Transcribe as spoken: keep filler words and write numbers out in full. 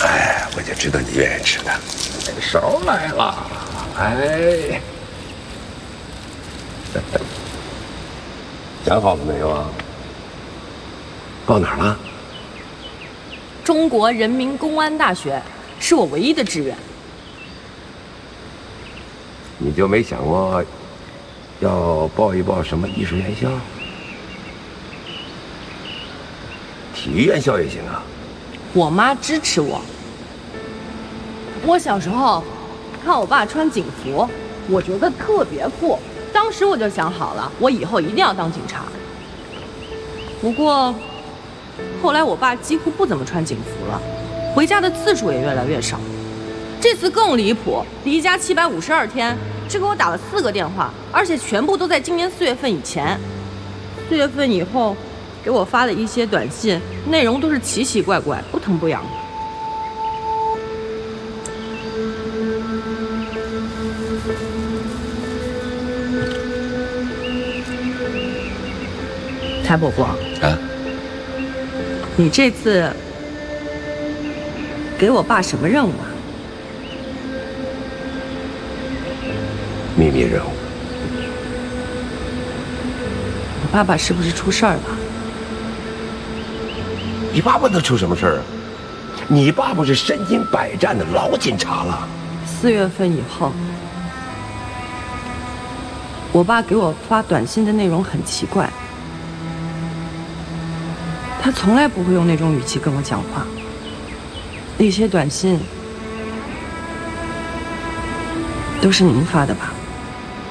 哎，我就知道你愿意吃的。勺来了，哎，想好了没有啊？报哪儿了？ 中国人民公安大学是我唯一的志愿。 你就没想过要报一报什么艺术院校？体育院校也行啊。 我妈支持我。我小时候看我爸穿警服，我觉得特别酷。当时我就想好了，我以后一定要当警察。不过后来我爸几乎不怎么穿警服了，回家的次数也越来越少。这次更离谱，离家七百五十二天，只给我打了四个电话，而且全部都在今年四月份以前。四月份以后，给我发了一些短信，内容都是奇奇怪怪、不疼不痒的。台伯伯啊，你这次给我爸什么任务啊？ 秘密任务。 我爸爸是不是出事儿了？ 你爸爸能出什么事儿啊？你爸爸是身经百战的老警察了。 四月份以后，我爸给我发短信的内容很奇怪，他从来不会用那种语气跟我讲话。那些短信都是您发的吧？